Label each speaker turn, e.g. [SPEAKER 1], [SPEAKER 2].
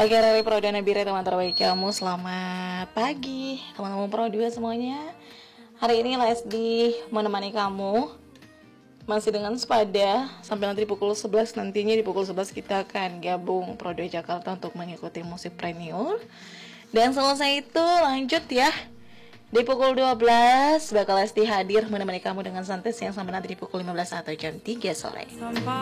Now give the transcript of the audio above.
[SPEAKER 1] Oke, Rari Pro dan Nabila, teman terbaik kamu. Selamat pagi teman-teman Pro 2 semuanya. Hari ini Lesdi menemani kamu masih dengan sepada sampai nanti pukul 11. Nantinya di pukul 11 kita akan gabung Pro 2 Jakarta untuk mengikuti musik premier. Dan selesai itu lanjut ya, di pukul 12 bakal Lesti hadir menemani kamu dengan santai siang sampai nanti di pukul 15 atau jam 3 sore.